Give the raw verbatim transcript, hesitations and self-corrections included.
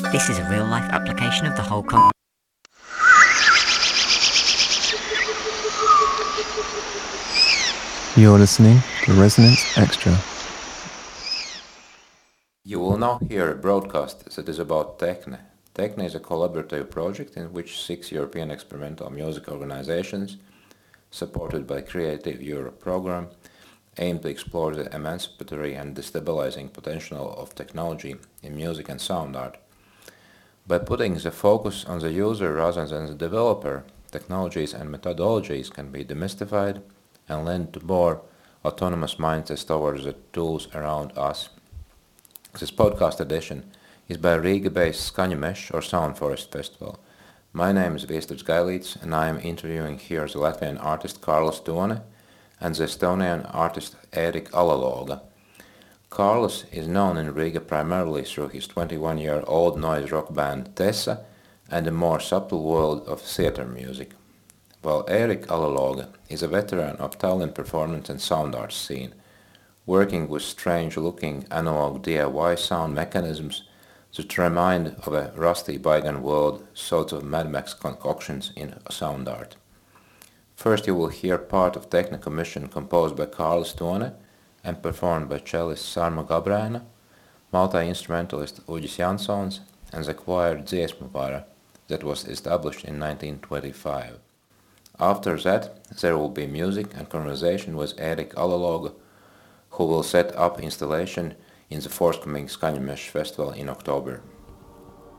This is a real-life application of the whole concept. You're listening to Resonance Extra. You will now hear a broadcast that is about Techne. Techne is a collaborative project in which six European experimental music organizations, supported by Creative Europe program, aim to explore the emancipatory and destabilizing potential of technology in music and sound art. By putting the focus on the user rather than the developer, technologies and methodologies can be demystified and lend to more autonomous mindsets towards the tools around us. This podcast edition is by Riga-based Skaņamežs or Sound Forest Festival. My name is Viesturs Gailīts and I am interviewing here the Latvian artist Kārlis Tone and the Estonian artist Ērika Alaloga. Kārlis is known in Riga primarily through his twenty-one-year-old noise rock band Tesa and the more subtle world of theater music, while Ērika Alaloga is a veteran of Tallinn performance and sound art scene, working with strange-looking analog D I Y sound mechanisms that remind of a rusty bygone world, sorts of Mad Max concoctions in sound art. First you will hear part of Techne commission composed by Kārlis Tone and performed by cellist Sarma Gabrēna, multi-instrumentalist Uģis Jansons, and the choir Dziesmu Vara that was established in nineteen twenty-five. After that, there will be music and conversation with Ērika Alaloga, who will set up installation in the forthcoming Skaņamežs Festival in October.